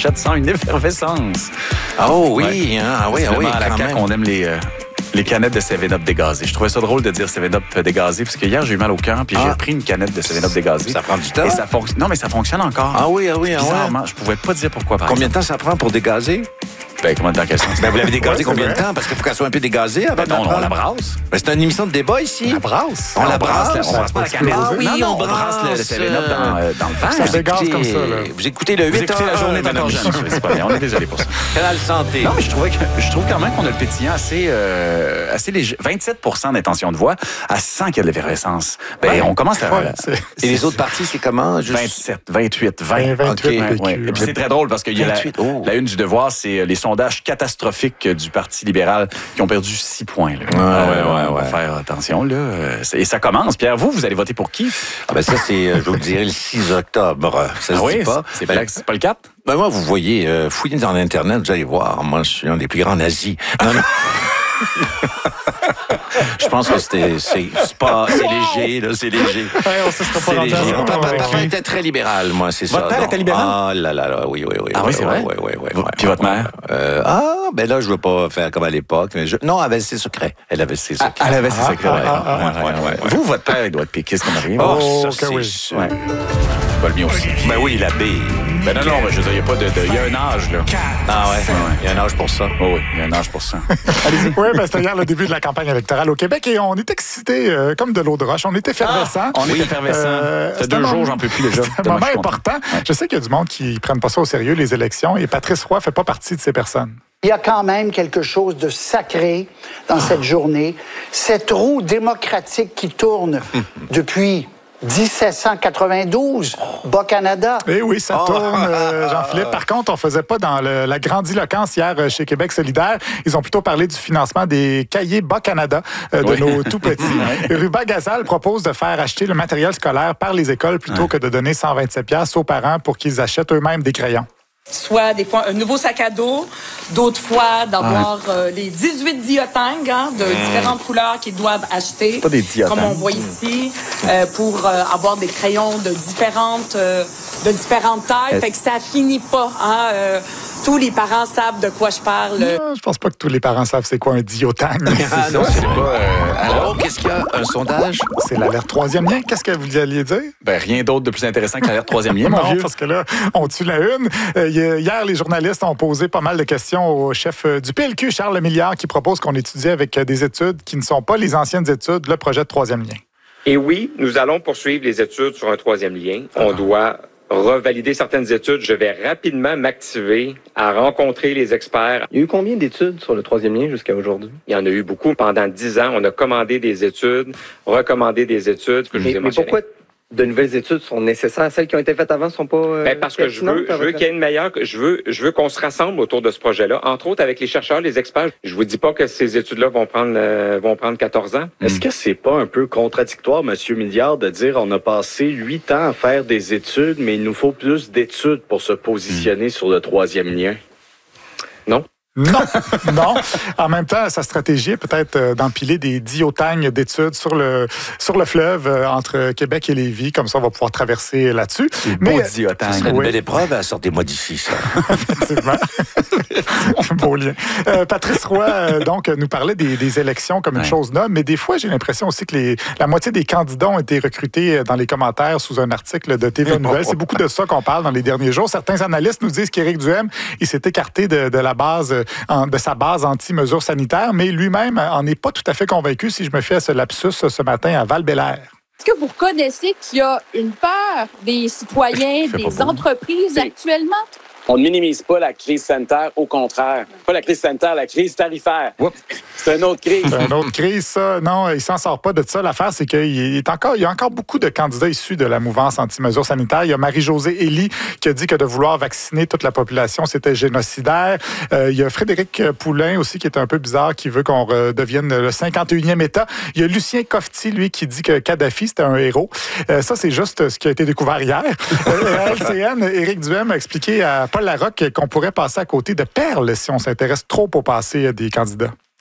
achète sans une effervescence. Oh oui, Ouais. hein, oui, Visiblement, à la quand CAQ, même. on aime les canettes de 7-Up dégazées. Je trouvais ça drôle de dire 7-Up dégazé, parce que hier, j'ai eu mal au cœur, puis j'ai pris une canette de 7-Up dégazée. Ça prend du temps? Et ça non, mais ça fonctionne encore. Ah oui, ah oui, ah ouais. Bizarrement, je pouvais pas dire pourquoi, par Combien de temps ça prend pour dégazer? Ben, combien de temps qu'elle sens? Ben, vous l'avez dégazé Ouais, combien de c'est vrai. temps? Parce qu'il faut qu'elle soit un peu dégazée avant Ben non, d'en on la prendre. brasse. Ben, c'est une émission de débat ici. La brasse. On la brasse. On brasse pas la canette. Ah oui, non, on on brasse le brasse, 7-Up dans le verre. Ça dégaze comme ça, là. Vous écoutez le 8 Vous écoutez la journée madame encore jeune. C'est pas bien, on est désolé pour ça. Canal Santé. Non, mais je trouve quand même qu'on a le pétillant assez léger. 27 d'intention de voix à 100 qu'il y a de l'effervescence. Ben, Ouais. on commence à... Ouais, Et les autres parties, c'est comment? 27, 28, 20. 28 OK. PQ. Ouais. Et puis c'est très drôle parce qu'il y a 28, oh. la une du Devoir, c'est les sondages catastrophiques du Parti libéral qui ont perdu 6 points. Là. On va faire attention. Là. Et ça commence. Pierre, vous allez voter pour qui? Ah ben ça, c'est, je vous le dirai, le 6 octobre. Ça se dit pas. C'est Ben, pas le 4? ben moi, vous voyez, fouillez dans l'Internet, vous allez voir. Moi, je suis un des plus grands nazis. Non, non. Je pense que c'est léger, là, c'est léger. Ouais, on se sera pas C'est rendu à léger. ça. Mon papa Ouais. était très libéral, moi, c'est ça. Votre père donc. était libéral? Ah là là, oui. Ah oui, c'est vrai? Oui. Puis votre mère? Ben là, je veux pas faire comme à l'époque. Mais non, elle avait ses secrets. Elle avait ses secrets. Elle avait ses secrets. ouais. Vous, votre père, il doit être péquiste comme rien. Oh, ça, que c'est oui. sûr. Ouais. Pas le mien aussi. Ben oui, l'abbé. Ben non, mais je veux dire, il y a pas il y a un âge, là. Ah ouais, il y a un âge pour ça. Oh oui, il y a un âge pour ça. Oui, ben, c'était hier le début de la campagne électorale au Québec et on est excités comme de l'eau de roche. On est effervescents. On est effervescent. Ça fait c'est 2 un jours, moment- j'en peux plus déjà. C'est un moment important. Je sais qu'il y a du monde qui ne prennent pas ça au sérieux, les élections, et Patrice Roy fait pas partie de ces personnes. Il y a quand même quelque chose de sacré dans cette journée. Cette roue démocratique qui tourne depuis 1792, Bas-Canada. Eh oui, ça tourne, Jean-Philippe. Par contre, on faisait pas dans la grandiloquence hier chez Québec solidaire. Ils ont plutôt parlé du financement des cahiers Bas-Canada de nos tout-petits. Ruba Gazal propose de faire acheter le matériel scolaire par les écoles plutôt que de donner 127$ aux parents pour qu'ils achètent eux-mêmes des crayons. Soit des fois un nouveau sac à dos, d'autres fois d'avoir les 18 diotang de différentes couleurs qu'ils doivent acheter. Pas des diotang. Comme on voit ici, pour avoir des crayons de différentes tailles. Fait que ça finit pas. Tous les parents savent de quoi je parle. Je pense pas que tous les parents savent c'est quoi un diotang. Ah non, c'est pas... Alors, qu'est-ce qu'il y a? Un sondage? C'est l'alerte troisième lien. Qu'est-ce que vous alliez dire? Ben, rien d'autre de plus intéressant que l'alerte troisième lien, mon Non, vieux. parce que là, on tue la une. Hier, les journalistes ont posé pas mal de questions au chef du PLQ, Charles Milliard, qui propose qu'on étudie avec des études qui ne sont pas les anciennes études, le projet de troisième lien. Et oui, nous allons poursuivre les études sur un troisième lien. On doit revalider certaines études. Je vais rapidement m'activer à rencontrer les experts. Il y a eu combien d'études sur le troisième lien jusqu'à aujourd'hui? Il y en a eu beaucoup. Pendant 10 ans, on a commandé des études, recommandé des études, que je vous ai Mais mentionnées. pourquoi de nouvelles études sont nécessaires? Celles qui ont été faites avant ne sont pas Parce que je veux qu'il y ait une meilleure... Je veux qu'on se rassemble autour de ce projet-là, entre autres avec les chercheurs, les experts. Je vous dis pas que ces études-là vont prendre 14 ans. Est-ce que c'est pas un peu contradictoire, M. Milliard, de dire on a passé 8 ans à faire des études, mais il nous faut plus d'études pour se positionner sur le troisième lien? Non. Non. En même temps, sa stratégie est peut-être d'empiler des diotagnes d'études sur le fleuve entre Québec et Lévis. Comme ça, on va pouvoir traverser là-dessus. Beau Ce diotang. serait une Oui. belle épreuve, sortez-moi d'ici, ça. Effectivement. Beau lien. Patrice Roy, donc, nous parlait des élections comme une chose noble, mais des fois, j'ai l'impression aussi que la moitié des candidats ont été recrutés dans les commentaires sous un article de TVA Nouvelles. C'est beaucoup de ça qu'on parle dans les derniers jours. Certains analystes nous disent qu'Éric Duhaime, il s'est écarté de la base, de sa base anti-mesures sanitaires, mais lui-même en est pas tout à fait convaincu, si je me fie à ce lapsus ce matin à Val-Bélair. Est-ce que vous reconnaissez qu'il y a une peur des citoyens, des entreprises actuellement? On ne minimise pas la crise sanitaire, au contraire. Pas la crise sanitaire, la crise tarifaire. C'est une autre crise. C'est une autre crise, ça. Non, il s'en sort pas de ça. L'affaire, c'est qu'il y a encore beaucoup de candidats issus de la mouvance anti-mesures sanitaires. Il y a Marie-Josée Elie qui a dit que de vouloir vacciner toute la population, c'était génocidaire. Il y a Frédéric Poulain aussi, qui est un peu bizarre, qui veut qu'on devienne le 51e État. Il y a Lucien Cofti, lui, qui dit que Kadhafi, c'était un héros. Ça, c'est juste ce qui a été découvert hier. À LCN, Éric Duhaime a expliqué à Paul Larocque qu'on pourrait passer à côté de perles si on s'intéresse trop au passé des candidats.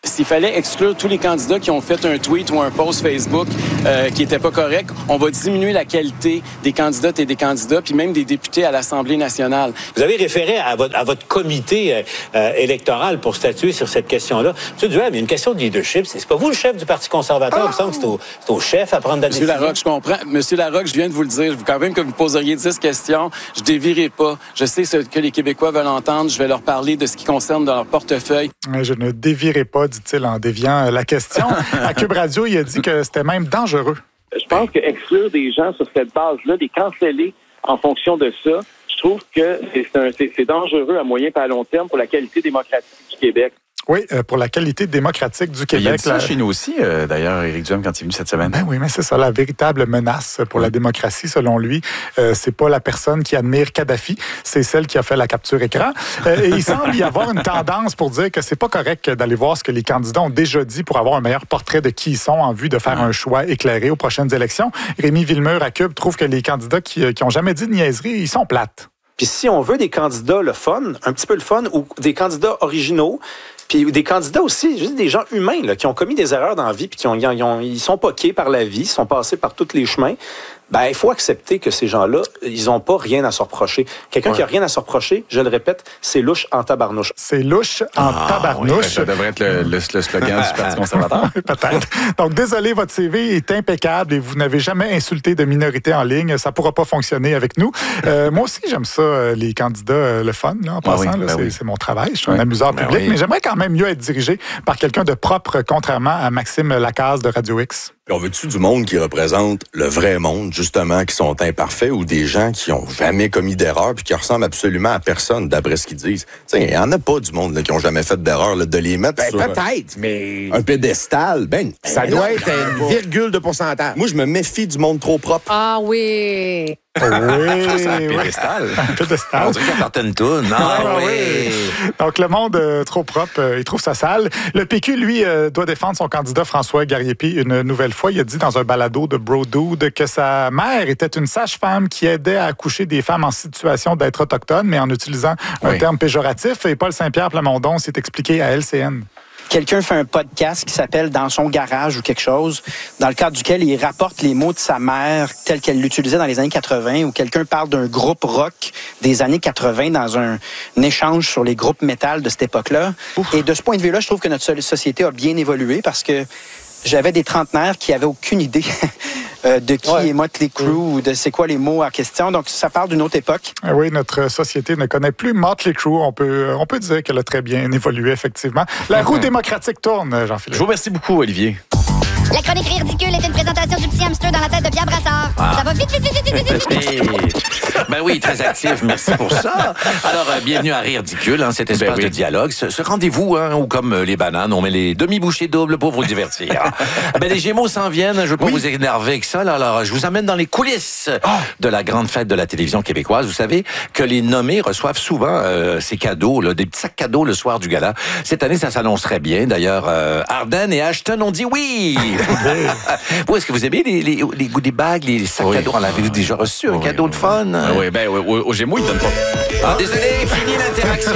S'il fallait exclure tous les candidats qui ont fait un tweet ou un post Facebook qui n'était pas correct, on va diminuer la qualité des candidates et des candidats, puis même des députés à l'Assemblée nationale. Vous avez référé à votre comité électoral pour statuer sur cette question-là. M. Duhem, il y a une question de leadership. C'est pas vous le chef du Parti conservateur. Il me semble que c'est au chef à prendre la décision. Monsieur Larocque, je comprends. Monsieur Larocque, je viens de vous le dire. Quand même que vous poseriez 10 questions, je dévierai pas. Je sais ce que les Québécois veulent entendre. Je vais leur parler de ce qui concerne dans leur portefeuille. Je ne dévierai pas, dit-il en déviant la question. À Cube Radio, il a dit que c'était même dangereux. Je pense qu'exclure des gens sur cette base-là, les canceller en fonction de ça, je trouve que c'est dangereux à moyen et à long terme pour la qualité démocratique du Québec. Oui, pour la qualité démocratique du Québec. Il a dit ça chez nous aussi, d'ailleurs, Éric Duhem, quand il est venu cette semaine. Ben oui, mais c'est ça, la véritable menace pour la démocratie, selon lui. C'est pas la personne qui admire Kadhafi, c'est celle qui a fait la capture écran. Et il semble y avoir une tendance pour dire que c'est pas correct d'aller voir ce que les candidats ont déjà dit pour avoir un meilleur portrait de qui ils sont en vue de faire un choix éclairé aux prochaines élections. Rémi Villemur à Cube trouve que les candidats qui ont jamais dit de niaiserie, ils sont plates. Puis si on veut des candidats le fun, un petit peu le fun, ou des candidats originaux, puis des candidats aussi, juste des gens humains là, qui ont commis des erreurs dans la vie, puis ils sont poqués par la vie, ils sont passés par tous les chemins, ben il faut accepter que ces gens-là, ils n'ont pas rien à se reprocher. Quelqu'un qui a rien à se reprocher, je le répète, c'est louche en tabarnouche. C'est louche en tabarnouche. Oui, ça devrait être le slogan du Parti conservateur. Peut-être. Donc, désolé, votre CV est impeccable et vous n'avez jamais insulté de minorité en ligne. Ça ne pourra pas fonctionner avec nous. Moi aussi, j'aime ça, les candidats, le fun, là, en passant. C'est mon travail. Je suis un amuseur public, mais j'aimerais quand même mieux être dirigé par quelqu'un de propre, contrairement à Maxime Lacaze de Radio X. On veut-tu du monde qui représente le vrai monde, justement, qui sont imparfaits, ou des gens qui ont jamais commis d'erreur puis qui ressemblent absolument à personne, d'après ce qu'ils disent? Il n'y en a pas du monde là, qui ont jamais fait d'erreur, là, de les mettre sur peut-être, mais un pédestal. Ça doit être une virgule de pourcentage. Moi, je me méfie du monde trop propre. Ah oui! Oui, c'est un pédestal. Un pédestal. On dirait qu'il y a certaines tounes. Oui. Donc, le monde trop propre, il trouve ça sale. Le PQ, lui, doit défendre son candidat François Gariepi une nouvelle fois. Il a dit dans un balado de Bro Dude que sa mère était une sage-femme qui aidait à accoucher des femmes en situation d'être autochtones, mais en utilisant un terme péjoratif. Et Paul Saint-Pierre Plamondon s'est expliqué à LCN. Quelqu'un fait un podcast qui s'appelle « Dans son garage » ou quelque chose, dans le cadre duquel il rapporte les mots de sa mère tels qu'elle l'utilisait dans les années 80, ou quelqu'un parle d'un groupe rock des années 80 dans un échange sur les groupes métal de cette époque-là. Et de ce point de vue-là, je trouve que notre société a bien évolué parce que j'avais des trentenaires qui n'avaient aucune idée de qui est Motley Crue ou de c'est quoi les mots en question. Donc, ça parle d'une autre époque. Oui, notre société ne connaît plus Motley Crue. On peut dire qu'elle a très bien évolué, effectivement. La roue démocratique tourne, Jean-Philippe. Je vous remercie beaucoup, Olivier. La chronique ridicule est une présentation du petit hamster dans la tête de Pierre Brassard. Ça va vite, vite, vite, vite, vite, vite. Ben oui, très actif. Merci pour ça. Alors, bienvenue à Ridicule, cet espace de dialogue. Ce rendez-vous, où comme les bananes, on met les demi-bouchées doubles pour vous divertir. Les Gémeaux s'en viennent. Je ne veux pas vous énerver avec ça. Là. Alors, je vous amène dans les coulisses de la grande fête de la télévision québécoise. Vous savez que les nommés reçoivent souvent ces cadeaux, là, des petits sacs cadeaux le soir du gala. Cette année, ça s'annonce très bien. D'ailleurs, Arden et Ashton ont dit oui. Vous, est-ce que vous aimez les goodies bags, les sacs cadeaux? En avez-vous déjà reçu un cadeau de fun? Oui, au Gémeaux, ils ne donnent pas. Désolé, fini l'interaction,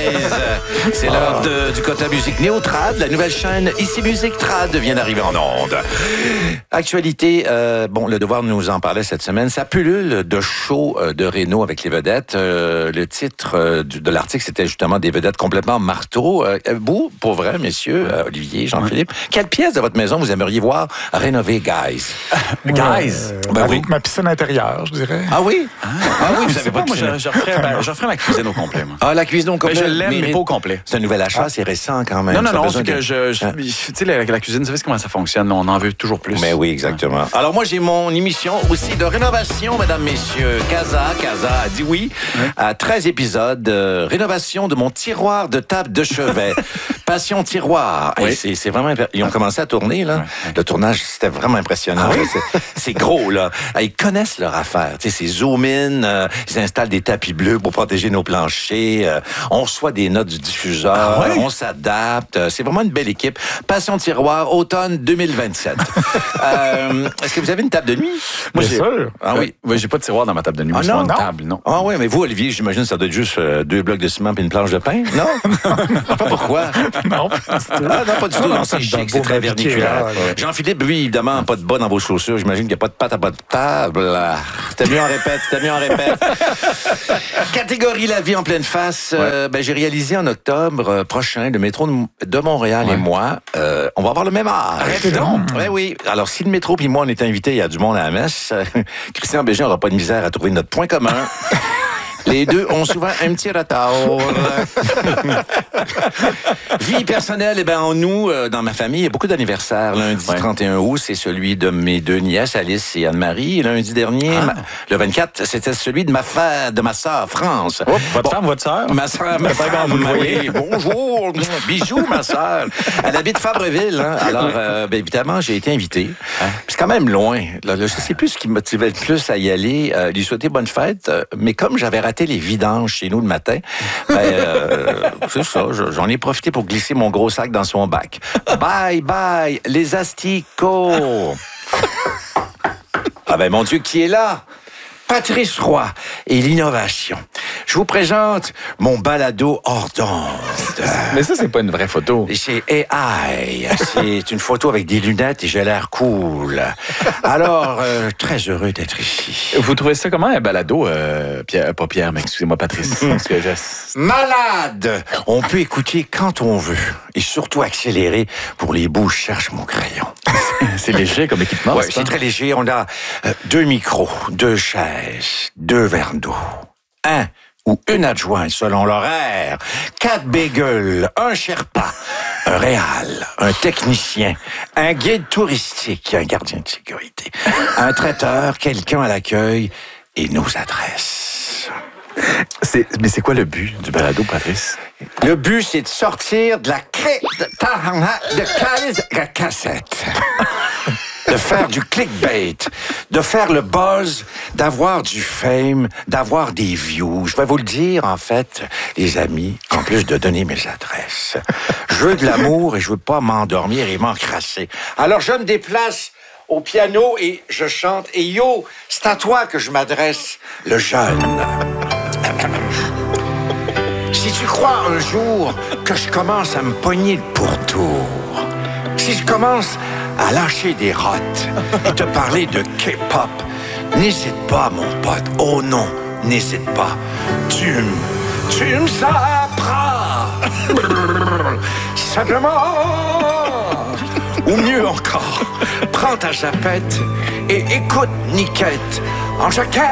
guys. C'est l'heure du quota musique Néotrad. La nouvelle chaîne Ici Musique Trad vient d'arriver en onde. Actualité, le Devoir nous en parlait cette semaine. Ça pullule de show de Renault avec les vedettes. Le titre de l'article, c'était justement des vedettes complètement marteau. Vous, pour vrai, messieurs, Olivier, Jean-Philippe, quelle pièce de votre maison vous aimeriez voir rénover, guys? Guys? Ma piscine intérieure, je dirais. Ah oui? Oui, vous savez pas, moi, je referais la cuisine au complet. Moi. Ah, la cuisine au complet? Je l'aime, mais pas au complet. C'est un nouvel achat, c'est récent quand même. Non, c'est que tu sais, la cuisine, vous savez comment ça fonctionne, on en veut toujours plus. Mais oui, exactement. Alors moi, j'ai mon émission aussi de rénovation, mesdames, messieurs. Casa a dit oui à 13 épisodes. Rénovation de mon tiroir de table de chevet. Passion tiroir. Hey, c'est vraiment... Ils ont commencé à tourner, là. Le tournage, c'était vraiment impressionnant. C'est gros, là. Ils connaissent leur affaire. Tu sais, c'est zoom-in. Ils installent des tapis bleus pour protéger nos planchers. On reçoit des notes du diffuseur. On s'adapte. C'est vraiment une belle équipe. Passion tiroir, automne 2027. Est-ce que vous avez une table de nuit? Bien sûr. Ah oui. J'ai pas de tiroir dans ma table de nuit. Moi, non? Une table, non. Ah oui, mais vous, Olivier, j'imagine que ça doit être juste 2 blocs de ciment et une planche de pain, non? Pas pourquoi? Non, pas du tout. Ah, non, pas du tout. Non, c'est chic, c'est très vernaculaire. Jean-Philippe, lui, évidemment, pas de bas dans vos chaussures. J'imagine qu'il n'y a pas de pâte à pas de table. C'était mieux en répète. Catégorie La vie en pleine face. J'ai réalisé en octobre prochain, le métro de Montréal et moi, on va avoir le même âge. Arrêtez donc. Oui. Alors, si le métro puis moi, on est invités, il y a du monde à la messe, Christian Bégin n'aura pas de misère à trouver notre point commun. Les deux ont souvent un petit retard. Vie personnelle, nous, dans ma famille, il y a beaucoup d'anniversaires. Lundi 31 août, c'est celui de mes deux nièces, Alice et Anne-Marie. Et lundi dernier, le 24, c'était celui de ma sœur, France. Votre femme, votre sœur? Ma sœur, vous le voyez. Bonjour, bisous, ma sœur. Elle habite Fabreville. Hein. Alors, évidemment, j'ai été invité. C'est quand même loin. Là, je sais plus ce qui me motivait le plus à y aller. Lui souhaiter bonne fête. Mais comme j'avais raté les vidanges chez nous le matin, c'est ça, j'en ai profité pour glisser mon gros sac dans son bac. Bye, les asticots! Mon Dieu, qui est là? Patrice Roy et l'innovation. Je vous présente mon balado hors d'onde. Mais ça, c'est pas une vraie photo. C'est AI. C'est une photo avec des lunettes et j'ai l'air cool. Alors, très heureux d'être ici. Vous trouvez ça comment, un balado? Pas Pierre, mais excusez-moi, Patrice. Malade! On peut écouter quand on veut. Et surtout accélérer pour les bouts. Je cherche mon crayon. C'est léger comme équipement. Oui, c'est très léger. On a 2 micros, 2 chaises, 2 verres d'eau. Un ou une adjointe selon l'horaire, 4 bagels, un Sherpa, un réal, un technicien, un guide touristique, un gardien de sécurité, un traiteur, quelqu'un à l'accueil et nos adresses. Mais c'est quoi le but du balado, Patrice? Le but, c'est de sortir de la cassette. De faire du clickbait, de faire le buzz, d'avoir du fame, d'avoir des views. Je vais vous le dire, en fait, les amis, en plus de donner mes adresses. Je veux de l'amour et je veux pas m'endormir et m'encrasser. Alors, je me déplace au piano et je chante. Et yo, c'est à toi que je m'adresse, le jeune. Si tu crois un jour que je commence à me pogner le pourtour, si je commence à lâcher des rottes et te parler de K-pop, n'hésite pas, mon pote. Oh non, n'hésite pas. Tu me saperas. Simplement. Ou mieux encore, prends ta japette et écoute Niquette en jaquette.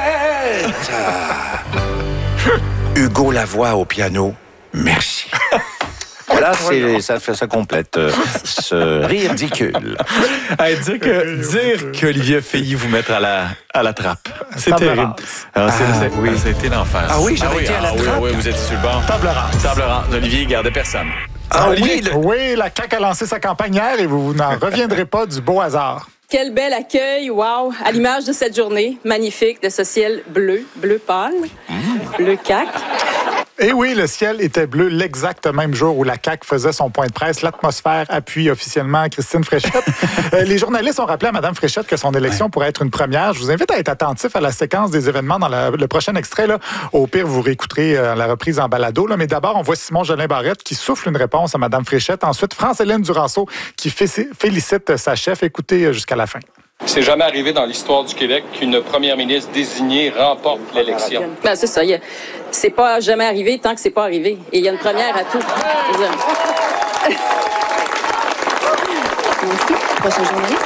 Hugo Lavoie au piano, merci. Là, ça complète ce rire ridicule. Dire qu'Olivier a failli vous mettre à la trappe. C'est terrible. Oui, ça a été l'enfer. Ah oui, j'avais été à la trappe. Oui, vous êtes sur le banc. Table rase. Olivier, il gardait personne. Oui, la CAQ a lancé sa campagne hier et vous n'en reviendrez pas du beau hasard. Quel bel accueil, wow, à l'image de cette journée magnifique de ce ciel bleu pâle, bleu CAQ. Et oui, le ciel était bleu l'exact même jour où la CAQ faisait son point de presse. L'atmosphère appuie officiellement Christine Fréchette. Les journalistes ont rappelé à Mme Fréchette que son élection pourrait être une première. Je vous invite à être attentif à la séquence des événements dans le prochain extrait. Là. Au pire, vous réécouterez la reprise en balado. Là. Mais d'abord, on voit Simon-Jolin Barrette qui souffle une réponse à Mme Fréchette. Ensuite, France-Hélène Duranceau qui félicite sa chef. Écoutez jusqu'à la fin. C'est jamais arrivé dans l'histoire du Québec qu'une première ministre désignée remporte l'élection. Ben, c'est ça. C'est pas jamais arrivé tant que c'est pas arrivé. Et il y a une première à tout. Merci. Prochain journaliste.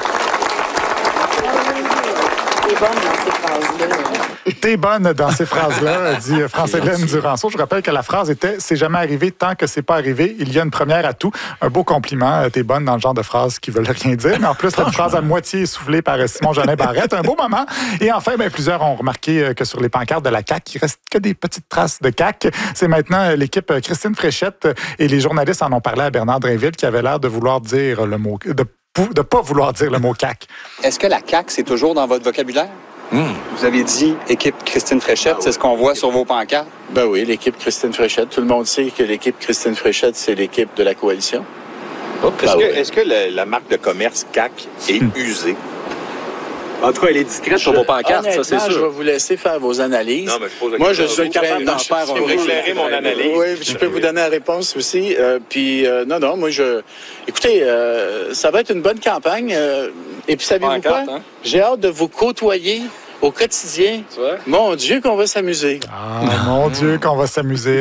T'es bonne dans ces phrases-là, dit France-Hélène Duranceau. Je rappelle que la phrase était « C'est jamais arrivé tant que c'est pas arrivé. Il y a une première à tout ». Un beau compliment. T'es bonne dans le genre de phrases qui veulent rien dire. Mais en plus, une phrase à moitié soufflée par Simon-Jolin Barrette. Un beau moment. Et enfin, plusieurs ont remarqué que sur les pancartes de la CAQ, il reste que des petites traces de CAQ. C'est maintenant l'équipe Christine Fréchette et les journalistes en ont parlé à Bernard Drainville qui avait l'air de vouloir dire le mot... de pas vouloir dire le mot CAQ. Est-ce que la CAQ, c'est toujours dans votre vocabulaire? Vous avez dit équipe Christine Fréchette, c'est ce qu'on voit sur vos pancartes? Ben oui, l'équipe Christine Fréchette. Tout le monde sait que l'équipe Christine Fréchette, c'est l'équipe de la coalition. Est-ce que la marque de commerce CAQ est usée? En tout cas, elle est discrète sur vos pancartes, ça, c'est sûr. Je vais vous laisser faire vos analyses. Non, mais je pose la Moi, je question. suis capable d'en faire Si vous éclairez mon analyse. Oui, je peux vous donner la réponse aussi. Non, moi, écoutez, ça va être une bonne campagne. Et puis, savez-vous quoi? Hein? J'ai hâte de vous côtoyer au quotidien. Mon Dieu, qu'on va s'amuser. Ah, mon Dieu, qu'on va s'amuser.